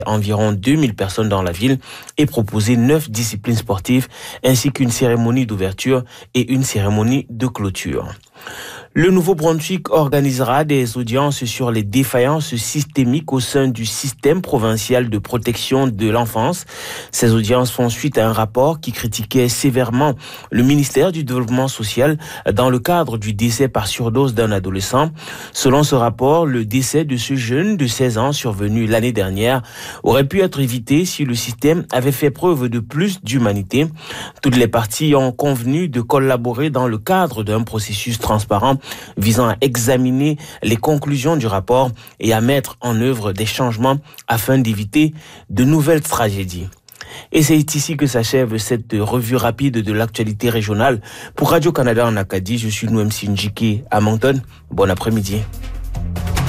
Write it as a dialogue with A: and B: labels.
A: environ 2000 personnes dans la ville et proposer 9 disciplines sportives ainsi qu'une cérémonie d'ouverture et une cérémonie de clôture. Le Nouveau-Brunswick organisera des audiences sur les défaillances systémiques au sein du système provincial de protection de l'enfance. Ces audiences font suite à un rapport qui critiquait sévèrement le ministère du Développement social dans le cadre du décès par surdose d'un adolescent. Selon ce rapport, le décès de ce jeune de 16 ans survenu l'année dernière aurait pu être évité si le système avait fait preuve de plus d'humanité. Toutes les parties ont convenu de collaborer dans le cadre d'un processus transparent visant à examiner les conclusions du rapport et à mettre en œuvre des changements afin d'éviter de nouvelles tragédies. Et c'est ici que s'achève cette revue rapide de l'actualité régionale. Pour Radio-Canada en Acadie, je suis Noem Sinjiki à Moncton. Bon après-midi.